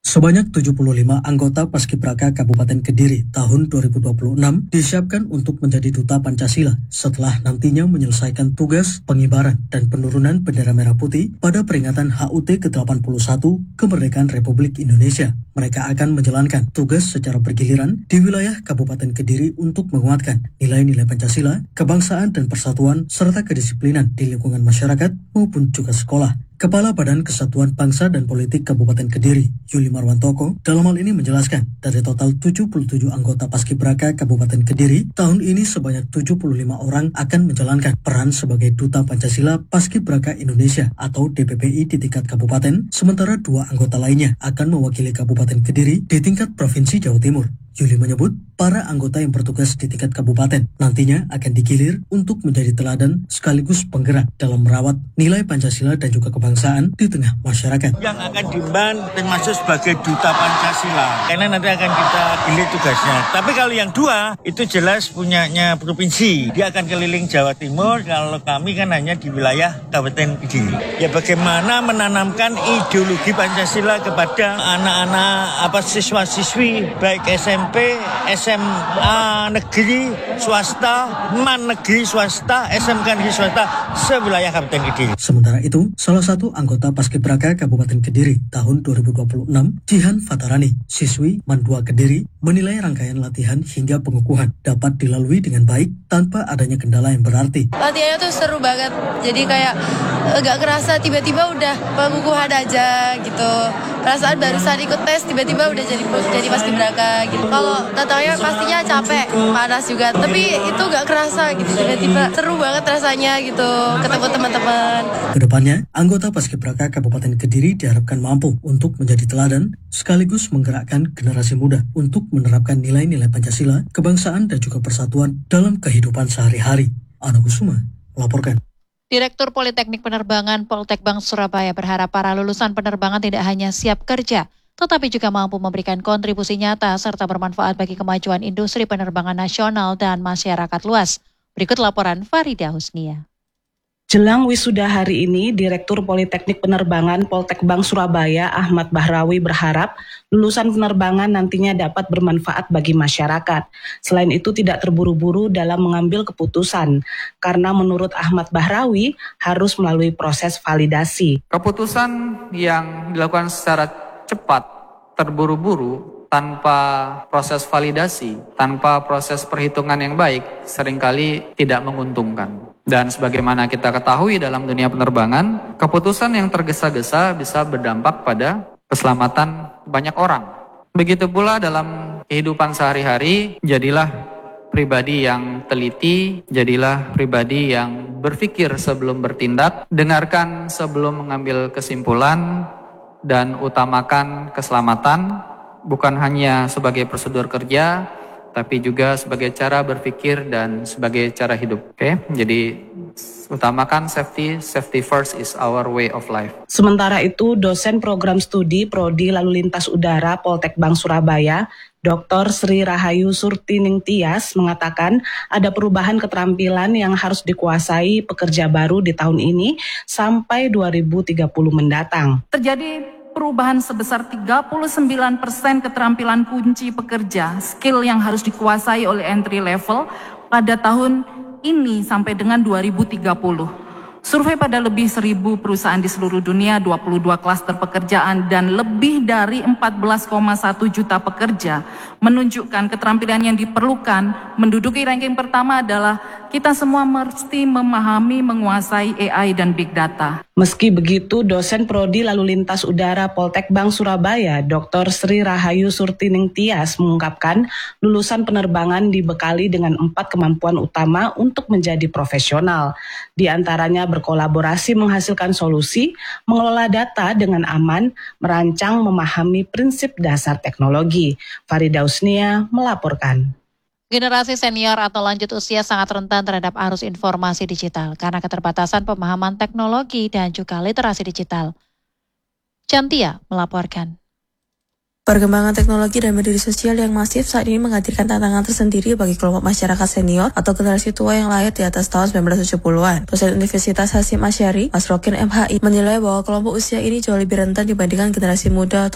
Sebanyak 75 anggota Paskibraka Kabupaten Kediri tahun 2026 disiapkan untuk menjadi duta Pancasila setelah nantinya menyelesaikan tugas pengibaran dan penurunan bendera merah putih pada peringatan HUT ke-81 Kemerdekaan Republik Indonesia. Mereka akan menjalankan tugas secara bergiliran di wilayah Kabupaten Kediri untuk menguatkan nilai-nilai Pancasila, kebangsaan dan persatuan, serta kedisiplinan di lingkungan masyarakat maupun juga sekolah. Kepala Badan Kesatuan Bangsa dan Politik Kabupaten Kediri, Yuli Marwantoko, dalam hal ini menjelaskan dari total 77 anggota Paskibraka Kabupaten Kediri, tahun ini sebanyak 75 orang akan menjalankan peran sebagai Duta Pancasila Paskibraka Indonesia atau DPPI di tingkat kabupaten, sementara 2 anggota lainnya akan mewakili Kabupaten Kediri di tingkat Provinsi Jawa Timur. Yuli menyebut para anggota yang bertugas di tingkat kabupaten nantinya akan digilir untuk menjadi teladan sekaligus penggerak dalam merawat nilai Pancasila dan juga kebangsaan di tengah masyarakat. Yang akan diemban termasuk sebagai Duta Pancasila, karena nanti akan kita gilir tugasnya. Tapi kalau yang 2 itu jelas punyanya provinsi, dia akan keliling Jawa Timur. Kalau kami kan hanya di wilayah Kabupaten Kediri. Ya bagaimana menanamkan ideologi Pancasila kepada anak-anak siswa-siswi baik SMP, SMA negeri swasta, MAN negeri swasta, SMK negeri swasta sewilayah Kabupaten Kediri. Sementara itu, salah satu anggota Paskibraka Kabupaten Kediri tahun 2026, Jihan Fatarani, siswi MAN 2 Kediri, menilai rangkaian latihan hingga pengukuhan dapat dilalui dengan baik tanpa adanya kendala yang berarti. Latihannya tuh seru banget, jadi kayak gak kerasa tiba-tiba udah pengukuhan aja gitu. Perasaan barusan ikut tes tiba-tiba udah jadi Paskibraka gitu. Kalau tatanya pastinya capek, panas juga, tapi itu gak kerasa gitu, tiba-tiba seru banget rasanya gitu, ketemu teman-teman. Kedepannya, anggota Paskibraka Kabupaten Kediri diharapkan mampu untuk menjadi teladan sekaligus menggerakkan generasi muda untuk menerapkan nilai-nilai Pancasila, kebangsaan dan juga persatuan dalam kehidupan sehari-hari. Ana Kusuma melaporkan. Direktur Politeknik Penerbangan Poltekbang Surabaya berharap para lulusan penerbangan tidak hanya siap kerja, tetapi juga mampu memberikan kontribusi nyata serta bermanfaat bagi kemajuan industri penerbangan nasional dan masyarakat luas. Berikut laporan Farida Husnia. Jelang wisuda hari ini, Direktur Politeknik Penerbangan Poltekbang Surabaya Ahmad Bahrawi berharap lulusan penerbangan nantinya dapat bermanfaat bagi masyarakat. Selain itu tidak terburu-buru dalam mengambil keputusan, karena menurut Ahmad Bahrawi harus melalui proses validasi. Keputusan yang dilakukan secara cepat, terburu-buru, tanpa proses validasi, tanpa proses perhitungan yang baik, seringkali tidak menguntungkan. Dan sebagaimana kita ketahui dalam dunia penerbangan, keputusan yang tergesa-gesa bisa berdampak pada keselamatan banyak orang. Begitu pula dalam kehidupan sehari-hari, jadilah pribadi yang teliti, jadilah pribadi yang berpikir sebelum bertindak, dengarkan sebelum mengambil kesimpulan, dan utamakan keselamatan, bukan hanya sebagai prosedur kerja, tapi juga sebagai cara berpikir dan sebagai cara hidup. Oke, jadi utamakan safety first is our way of life. Sementara itu, dosen program studi Prodi Lalu Lintas Udara Poltekbang Surabaya, Dr. Sri Rahayu Surtining Tias mengatakan ada perubahan keterampilan yang harus dikuasai pekerja baru di tahun ini sampai 2030 mendatang. Terjadi perubahan sebesar 39% keterampilan kunci pekerja, skill yang harus dikuasai oleh entry level pada tahun ini sampai dengan 2030. Survei pada lebih 1.000 perusahaan di seluruh dunia, 22 klaster pekerjaan, dan lebih dari 14,1 juta pekerja menunjukkan keterampilan yang diperlukan. Menduduki ranking pertama adalah kita semua mesti memahami, menguasai AI dan Big Data. Meski begitu, dosen Prodi Lalu Lintas Udara Poltekbang Surabaya, Dr. Sri Rahayu Surtining Tias mengungkapkan lulusan penerbangan dibekali dengan 4 kemampuan utama untuk menjadi profesional. Di antaranya berkolaborasi menghasilkan solusi, mengelola data dengan aman, merancang memahami prinsip dasar teknologi. Farida Husnia melaporkan. Generasi senior atau lanjut usia sangat rentan terhadap arus informasi digital karena keterbatasan pemahaman teknologi dan juga literasi digital. Cantia melaporkan. Perkembangan teknologi dan media sosial yang masif saat ini menghadirkan tantangan tersendiri bagi kelompok masyarakat senior atau generasi tua yang lahir di atas tahun 1970-an. Dosen Universitas Hasyim Asy'ari, Mas Rokin MHI, menilai bahwa kelompok usia ini jauh lebih rentan dibandingkan generasi muda